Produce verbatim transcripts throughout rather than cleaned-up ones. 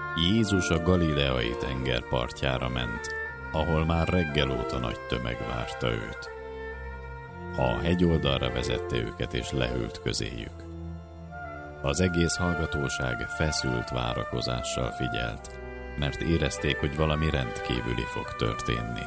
Jézus a galileai tenger partjára ment, ahol már reggel óta nagy tömeg várta őt. A hegyoldalra vezette őket és leült közéjük. Az egész hallgatóság feszült várakozással figyelt, mert érezték, hogy valami rendkívüli fog történni.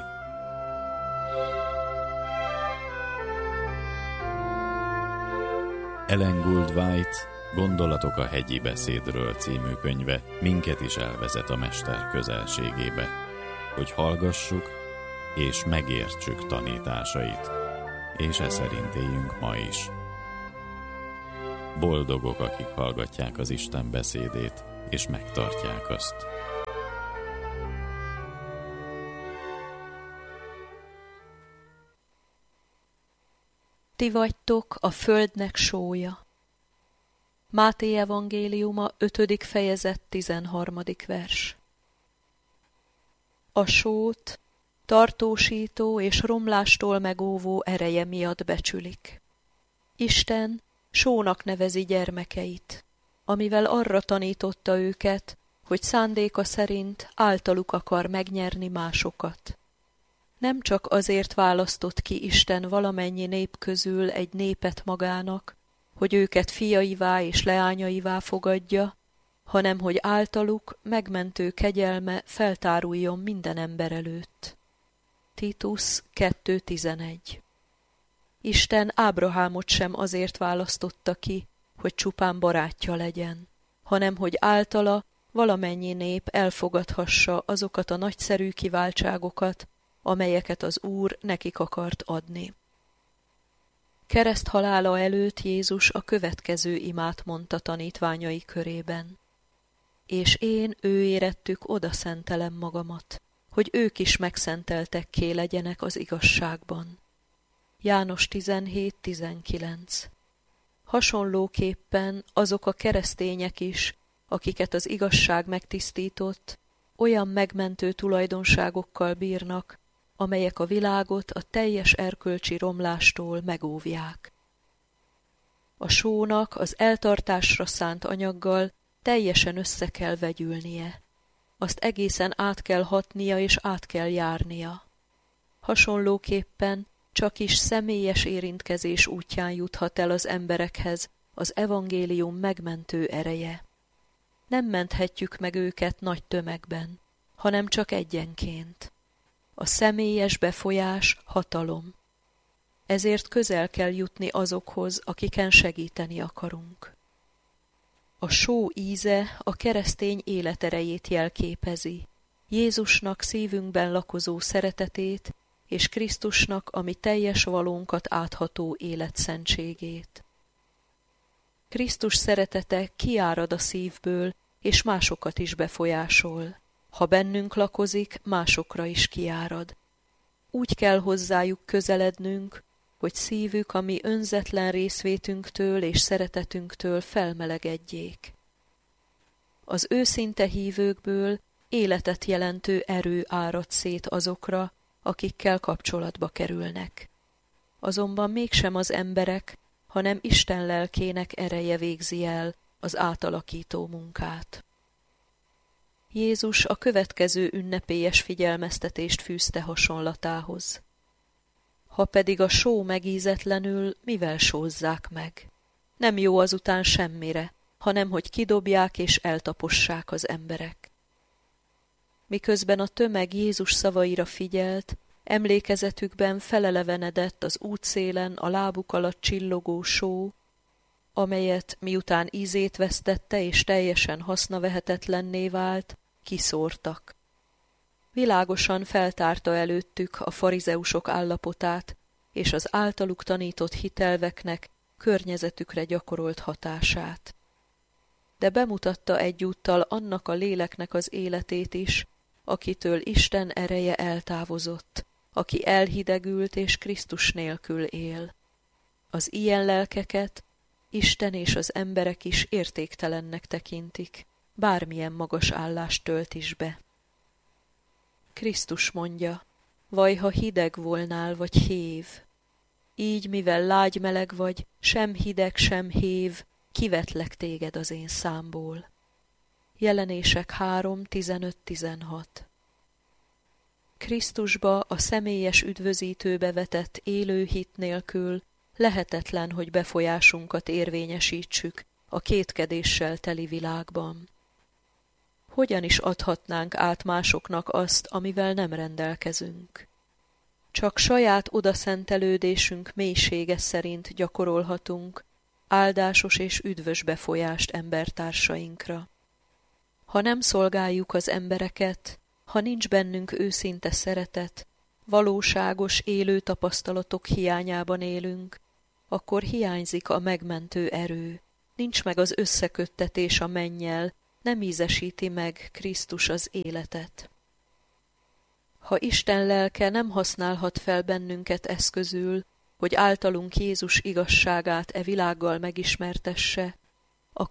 Ellen Gould White Gondolatok a hegyi beszédről című könyve minket is elvezet a mester közelségébe, hogy hallgassuk és megértsük tanításait, és e szerint éljünk ma is. Boldogok, akik hallgatják az Isten beszédét, és megtartják azt. Ti vagytok a földnek sója. Máté evangéliuma ötödik fejezet tizenharmadik vers. A sót tartósító és romlástól megóvó ereje miatt becsülik. Isten sónak nevezi gyermekeit, amivel arra tanította őket, hogy szándéka szerint általuk akar megnyerni másokat. Nem csak azért választott ki Isten valamennyi nép közül egy népet magának, hogy őket fiaivá és leányaivá fogadja, hanem hogy általuk megmentő kegyelme feltáruljon minden ember előtt. Titus kettő tizenegy. Isten Ábrahámot sem azért választotta ki, hogy csupán barátja legyen, hanem hogy általa valamennyi nép elfogadhassa azokat a nagyszerű kiváltságokat, amelyeket az Úr nekik akart adni. Kereszthalála előtt Jézus a következő imát mondta tanítványai körében. És én ő érettük oda szentelem magamat, hogy ők is megszenteltekké legyenek az igazságban. János tizenhét tizenkilenc. Hasonlóképpen azok a keresztények is, akiket az igazság megtisztított, olyan megmentő tulajdonságokkal bírnak, amelyek a világot a teljes erkölcsi romlástól megóvják. A sónak az eltartásra szánt anyaggal teljesen össze kell vegyülnie. Azt egészen át kell hatnia és át kell járnia. Hasonlóképpen csak is személyes érintkezés útján juthat el az emberekhez az evangélium megmentő ereje. Nem menthetjük meg őket nagy tömegben, hanem csak egyenként. A személyes befolyás hatalom. Ezért közel kell jutni azokhoz, akiken segíteni akarunk. A só íze a keresztény életerejét jelképezi, Jézusnak szívünkben lakozó szeretetét, és Krisztusnak a mi teljes valónkat átható életszentségét. Krisztus szeretete kiárad a szívből, és másokat is befolyásol. Ha bennünk lakozik, másokra is kiárad. Úgy kell hozzájuk közelednünk, hogy szívük a mi önzetlen részvétünktől és szeretetünktől felmelegedjék. Az őszinte hívőkből életet jelentő erő árad szét azokra, akikkel kapcsolatba kerülnek. Azonban mégsem az emberek, hanem Isten lelkének ereje végzi el az átalakító munkát. Jézus a következő ünnepélyes figyelmeztetést fűzte hasonlatához. Ha pedig a só megízetlenül, mivel sózzák meg? Nem jó azután semmire, hanem hogy kidobják és eltapossák az emberek. Miközben a tömeg Jézus szavaira figyelt, emlékezetükben felelevenedett az útszélen a lábuk alatt csillogó só, amelyet miután ízét vesztette és teljesen hasznavehetetlenné vált, kiszórtak. Világosan feltárta előttük a farizeusok állapotát és az általuk tanított hitelveknek környezetükre gyakorolt hatását. De bemutatta egyúttal annak a léleknek az életét is, akitől Isten ereje eltávozott, aki elhidegült és Krisztus nélkül él. Az ilyen lelkeket Isten és az emberek is értéktelennek tekintik, bármilyen magas állást tölt is be. Krisztus mondja, vaj, ha hideg volnál, vagy hév. Így, mivel lágy-meleg vagy, sem hideg, sem hév, kivetlek téged az én számból. Jelenések három tizenöt tizenhat. Krisztusba, a személyes üdvözítőbe vetett élő hit nélkül lehetetlen, hogy befolyásunkat érvényesítsük a kétkedéssel teli világban. Hogyan is adhatnánk át másoknak azt, amivel nem rendelkezünk? Csak saját odaszentelődésünk mélysége szerint gyakorolhatunk áldásos és üdvös befolyást embertársainkra. Ha nem szolgáljuk az embereket, ha nincs bennünk őszinte szeretet, valóságos élő tapasztalatok hiányában élünk, akkor hiányzik a megmentő erő, nincs meg az összeköttetés a mennyel, nem ízesíti meg Krisztus az életet. Ha Isten lelke nem használhat fel bennünket eszközül, hogy általunk Jézus igazságát e világgal megismertesse,